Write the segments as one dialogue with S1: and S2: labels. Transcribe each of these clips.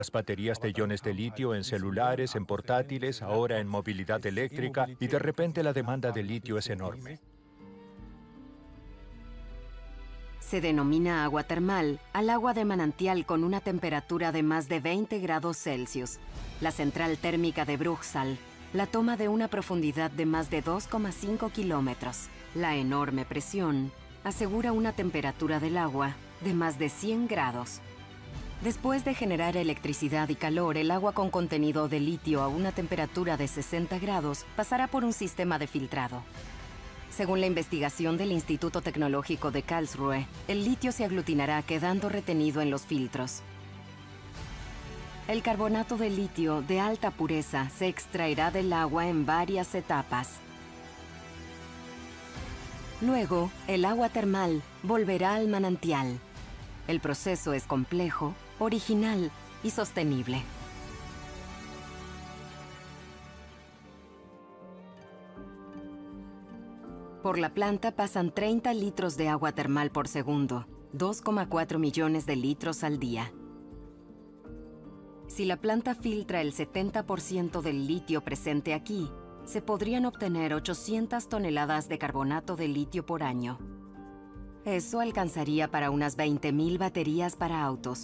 S1: Las baterías de iones de litio en celulares, en portátiles, ahora en movilidad eléctrica, y de repente la demanda de litio es enorme.
S2: Se denomina agua termal al agua de manantial con una temperatura de más de 20 grados Celsius. La central térmica de Bruchsal la toma de una profundidad de más de 2,5 kilómetros. La enorme presión asegura una temperatura del agua de más de 100 grados. Después de generar electricidad y calor, el agua con contenido de litio a una temperatura de 60 grados pasará por un sistema de filtrado. Según la investigación del Instituto Tecnológico de Karlsruhe, el litio se aglutinará quedando retenido en los filtros. El carbonato de litio de alta pureza se extraerá del agua en varias etapas. Luego, el agua termal volverá al manantial. El proceso es complejo, original y sostenible. Por la planta pasan 30 litros de agua termal por segundo, 2,4 millones de litros al día. Si la planta filtra el 70% del litio presente aquí, se podrían obtener 800 toneladas de carbonato de litio por año. Eso alcanzaría para unas 20.000 baterías para autos.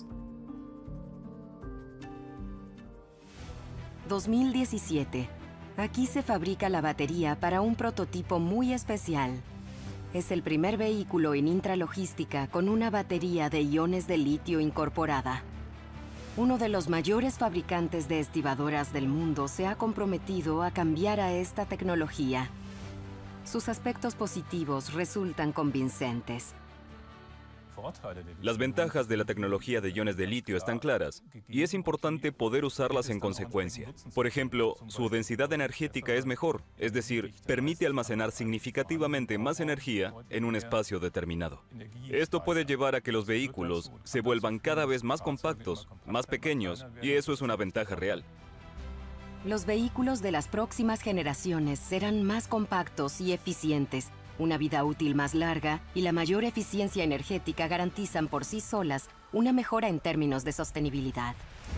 S2: 2017. Aquí se fabrica la batería para un prototipo muy especial. Es el primer vehículo en intralogística con una batería de iones de litio incorporada. Uno de los mayores fabricantes de estibadoras del mundo se ha comprometido a cambiar a esta tecnología. Sus aspectos positivos resultan convincentes.
S3: Las ventajas de la tecnología de iones de litio están claras, y es importante poder usarlas en consecuencia. Por ejemplo, su densidad energética es mejor, es decir, permite almacenar significativamente más energía en un espacio determinado. Esto puede llevar a que los vehículos se vuelvan cada vez más compactos, más pequeños, y eso es una ventaja real.
S2: Los vehículos de las próximas generaciones serán más compactos y eficientes. Una vida útil más larga y la mayor eficiencia energética garantizan por sí solas una mejora en términos de sostenibilidad.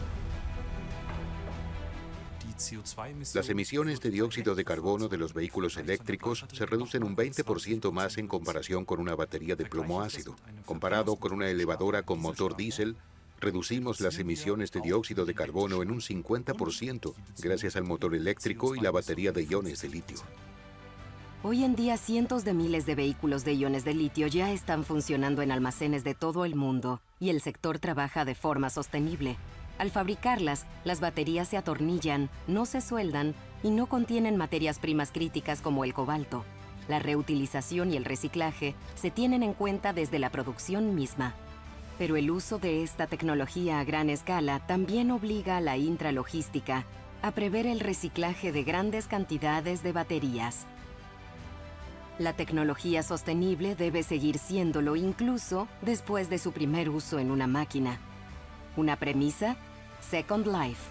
S4: Las emisiones de dióxido de carbono de los vehículos eléctricos se reducen un 20% más en comparación con una batería de plomo ácido. Comparado con una elevadora con motor diésel, reducimos las emisiones de dióxido de carbono en un 50% gracias al motor eléctrico y la batería de iones de litio.
S2: Hoy en día, cientos de miles de vehículos de iones de litio ya están funcionando en almacenes de todo el mundo y el sector trabaja de forma sostenible. Al fabricarlas, las baterías se atornillan, no se sueldan y no contienen materias primas críticas como el cobalto. La reutilización y el reciclaje se tienen en cuenta desde la producción misma. Pero el uso de esta tecnología a gran escala también obliga a la intralogística a prever el reciclaje de grandes cantidades de baterías. La tecnología sostenible debe seguir siéndolo incluso después de su primer uso en una máquina. Una premisa: Second Life.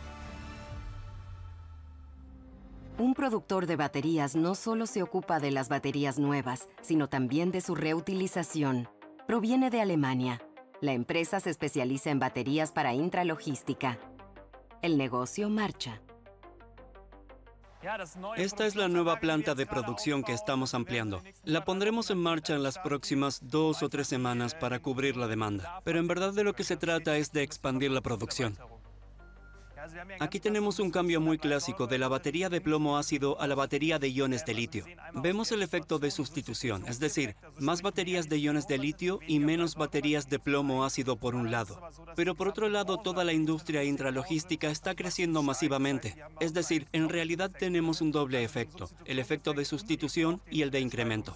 S2: Un productor de baterías no solo se ocupa de las baterías nuevas, sino también de su reutilización. Proviene de Alemania. La empresa se especializa en baterías para intralogística. El negocio marcha.
S5: Esta es la nueva planta de producción que estamos ampliando. La pondremos en marcha en las próximas 2 o 3 semanas para cubrir la demanda. Pero en verdad de lo que se trata es de expandir la producción. Aquí tenemos un cambio muy clásico de la batería de plomo ácido a la batería de iones de litio. Vemos el efecto de sustitución, es decir, más baterías de iones de litio y menos baterías de plomo ácido por un lado. Pero por otro lado, toda la industria intralogística está creciendo masivamente. Es decir, en realidad tenemos un doble efecto, el efecto de sustitución y el de incremento.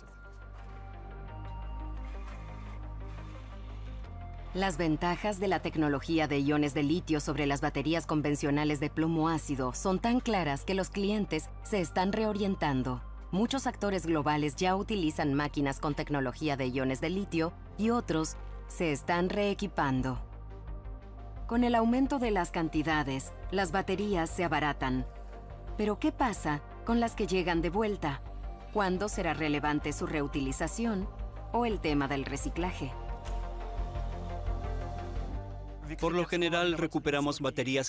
S2: Las ventajas de la tecnología de iones de litio sobre las baterías convencionales de plomo ácido son tan claras que los clientes se están reorientando. Muchos actores globales ya utilizan máquinas con tecnología de iones de litio y otros se están reequipando. Con el aumento de las cantidades, las baterías se abaratan. Pero ¿qué pasa con las que llegan de vuelta? ¿Cuándo será relevante su reutilización o el tema del reciclaje?
S5: Por lo general, recuperamos baterías